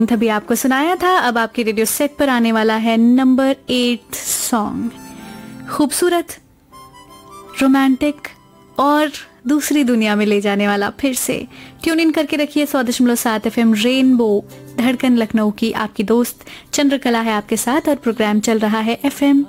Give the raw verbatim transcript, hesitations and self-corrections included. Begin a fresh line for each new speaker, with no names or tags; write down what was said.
तभी आपको सुनाया था। अब आपके रेडियो सेट पर आने वाला है नंबर एट सॉन्ग। खूबसूरत, रोमांटिक और दूसरी दुनिया में ले जाने वाला। फिर से ट्यून इन करके रखिए सौ दशमलव सात एफ एम रेनबो धड़कन लखनऊ की। आपकी दोस्त चंद्रकला है आपके साथ और प्रोग्राम चल रहा है एफ एम